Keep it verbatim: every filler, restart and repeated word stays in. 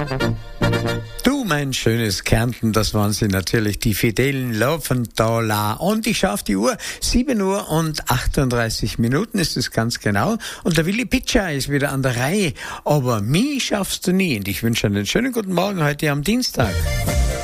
Du, mein schönes Kärnten, das waren sie natürlich, die fidelen Loventhaler. Und ich schaue auf die Uhr, sieben Uhr und achtunddreißig Minuten ist es ganz genau. Und der Willi Pitscher ist wieder an der Reihe. Aber mich schaffst du nie. Und ich wünsche einen schönen guten Morgen heute am Dienstag.